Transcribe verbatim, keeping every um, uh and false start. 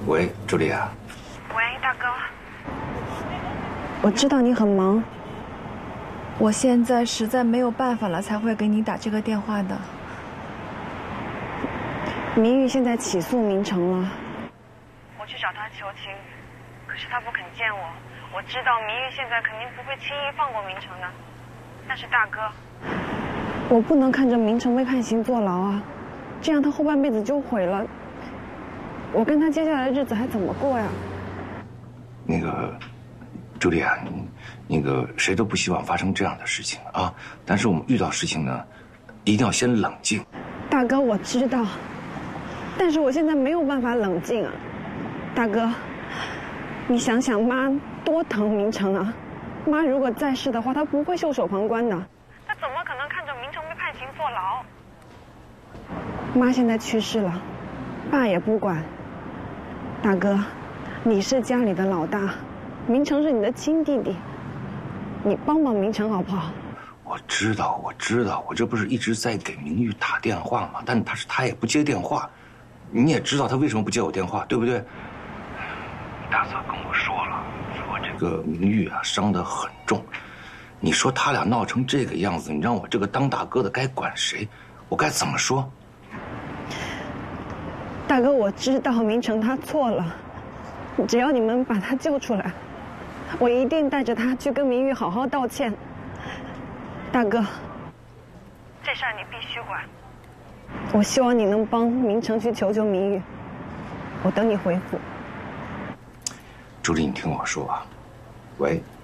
喂，朱莉啊。 喂，大哥。 我知道你很忙， 我现在实在没有办法了，才会给你打这个电话的。 明玉现在起诉明成了， 我去找他求情，可是他不肯见我。我知道明玉现在肯定不会轻易放过明成的，但是大哥， 我不能看着明成被判刑坐牢啊，这样他后半辈子就毁了。我跟他接下来的日子还怎么过呀？ 那个，朱莉啊，那个谁都不希望发生这样的事情啊。但是我们遇到事情呢，一定要先冷静。 大哥，我知道，但是我现在没有办法冷静啊。大哥，你想想，妈多疼明成啊！妈如果在世的话，她不会袖手旁观的。 她怎么可能看着明成被判刑坐牢？ 妈现在去世了，爸也不管。大哥，你是家里的老大，明成是你的亲弟弟，你帮帮明成好不好？ 我知道，我知道，我这不是一直在给明玉打电话吗？但他是他也不接电话，你也知道他为什么不接我电话，对不对？你大嫂跟我说了，说这个明玉啊伤得很重，你说他俩闹成这个样子，你让我这个当大哥的该管谁？我该怎么说？ 大哥，我知道明成他错了，只要你们把他救出来，我一定带着他去跟明玉好好道歉。大哥， 这事儿你必须管。 我希望你能帮明成去求求明玉，我等你回复。 朱莉，你听我说啊，喂。